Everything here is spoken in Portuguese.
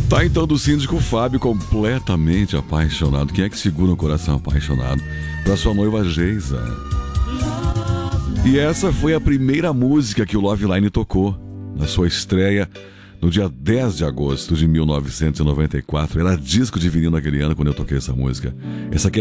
Tá então do síndico Fábio, completamente apaixonado. Quem é que segura um coração apaixonado? Pra sua noiva Geisa. E essa foi a primeira música que o Loveline tocou na sua estreia no dia 10 de agosto de 1994. Era disco de vinil naquele ano quando eu toquei essa música. Essa aqui é